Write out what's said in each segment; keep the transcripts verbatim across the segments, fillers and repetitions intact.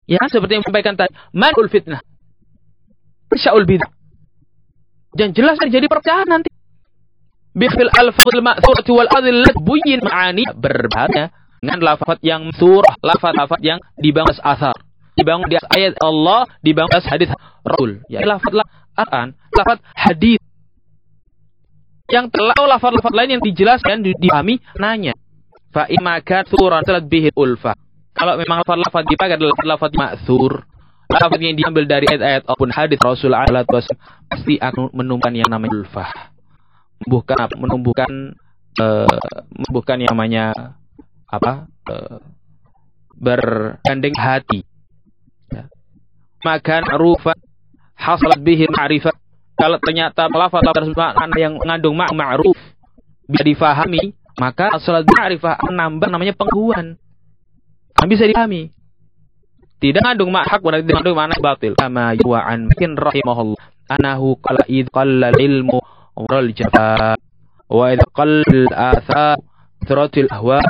Ya, seperti yang sampaikan tadi, manul fitnah, sya'ul bidah. Dan jelas terjadi perpecahan nanti. Bifil al-fadl ma'thurati wal adillat buyin ma'ani, berbahaya dengan lafaz yang surah, lafaz-lafaz yang dibangun atas asar, dibangun di atas ayat Allah, dibangun atas hadis Rasul. Ya, lafaz-lafaz lafaz hadis yang telah lafaz-lafaz lain yang dijelaskan dipahami nanya. Fa imma kan suran salat bihi ulfa. Kalau memang lafaz-lafaz dipakai adalah lafaz ma'thur, lafaz yang diambil dari ayat-ayat ataupun hadis Rasul alaihi wasallam, pasti akan menumbuhkan yang namanya ulfah. Menumbuhkan menumbuhkan uh, menumbuhkan yang namanya apa? Uh, bergandeng hati. Ya. Maka rufa hasalat bihi ma'rifah. Kalau ternyata lafaz-lafaz tersebut yang mengandung mak ma'ruf bisa difahami, maka hasalat ma'rifah menambah namanya pengetahuan. Kan bisa dipahami. Tidak mengandung mak hak berarti mengandung makna batil. Kama yu'an makin rahimahullah anahu qala id qalla ilmu umral jafa wa id qalla al-athar tharatil ahwa.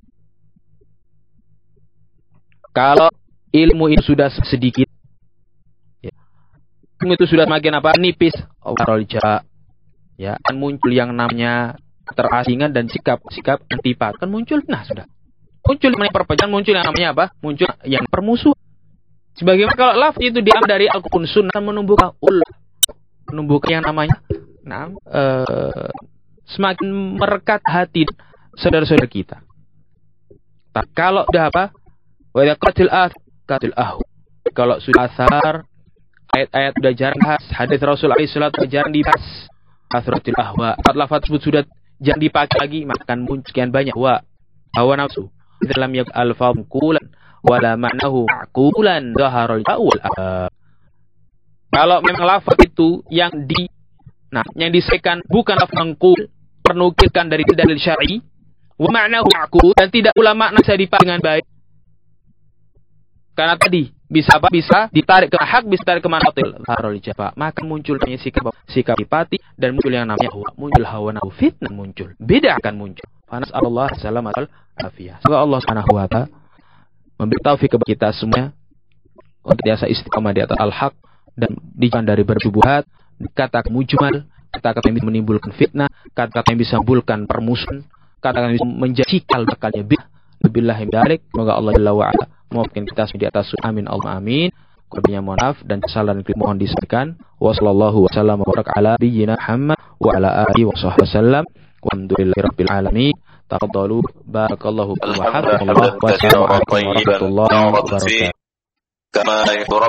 Kalau ilmu itu sudah sedikit, ya, ilmu itu sudah semakin apa? Nipis, umral jafa, ya, akan muncul yang namanya terasingan dan sikap-sikap antipat kan muncul. Nah, sudah muncul yang namanya perpecahan, muncul yang namanya apa? Muncul yang permusuhan. Sebagaimana kalau lafaz itu diambil dari Al-Qur'an Sunnah menumbuhkan ul, menumbuhkan yang namanya, nah, uh, semakin merekat hati saudara-saudara kita. Tapi kalau sudah apa? Wa yaqatil qatil ahu. Kalau sudah asar, ayat-ayat sudah jarang dibahas, hadis Rasul alaihi salatu sudah jarang dibahas, asratil ahwa, lafaz tersebut sudah jarang dipakai lagi, maka akan muncul sekian banyak wa hawa nafsu dalam yak al-fam qulan wala ma'nahu ma'qulan zaharul awal. Kalau memang lafaz itu yang di nah yang disekan bukan lafaz mangqul, pernukilkan dari dalil syar'i, wa ma'nahu ma'qul, dan tidak pula makna bisa dipahami dengan baik. Karena tadi bisa apa? Bisa ditarik ke hak, bisa ditarik ke batil. Zaharul jafa, maka muncul sikap sikap antipati dan muncul yang namanya hawa, muncul hawa nafsu, fitnah muncul. Beda akan muncul. Fanas Allah salamatul afiyah. Semoga Allah Subhanahu wa taala memberi taufik kepada kita semua untuk biasa istiqamah di atas al-haq dan dijauhkan dari bersubuhat, kata-kata mujmal, kata-kata yang bisa menimbulkan fitnah, kata-kata yang bisa menimbulkan permusuhan, kata-kata yang bisa menjadi cikal bakalnya bid'ah. Billahi dzalik. Semoga Allah Jalla wa ala memaafkan kita semua di atas. Amin Allahumma amin. Kurangnya mohon maaf dan kesalahan mohon disampaikan. Wa sallallahu wasallam wa baraka ala nabiyyina Muhammad wa ala alihi wa sahbihi wasallam. Walhamdulillahirabbil alamin. تفضلوا بارك الله فيكم وحفظكم الله والسلام عليكم ورحمة الله وبركاته. كما يرب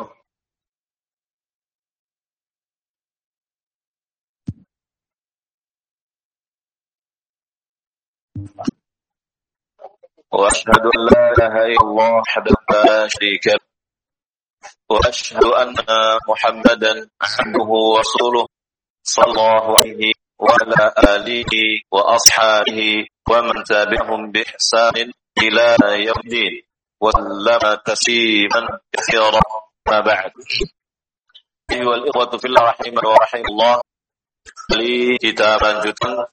وأشهد أن لا إله إلا الله وحده لا شريك له وأشهد أن محمدا عبده ورسوله صلى الله عليه وعلى آله وأصحابه ومن تابعهم بإحسان إلى يوم الدين وسلم تسليما كثيرا. ما بعد. أيها الإخوة في الله رحمه ورحمه الله, li kita lanjutkan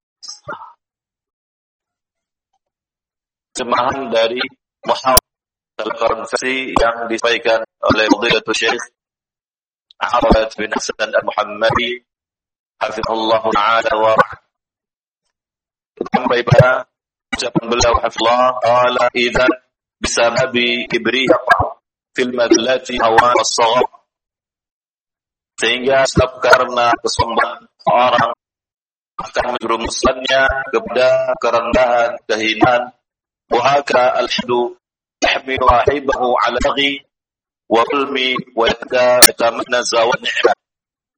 terjemahan dari muhadharah konferensi yang disampaikan oleh Fadilatul Syekh Arafat bin Hasan Al-Muhammadi hafizahullah ta'ala wa sampai pada ucapan beliau hafizahullah qala idzan bisababi kibriya fil madlati hawa was-saghar, sehingga sebab karena kesombongan orang akan menjerumuskannya kepada kerendahan, kehinaan. Wa haka al-hadu yahmilu rahibahu ala baghi wa ulmi wa yatamanna zawal ni'mah.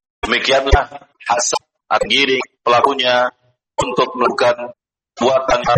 Demikianlah hasad, giring pelakunya untuk melakukan buatan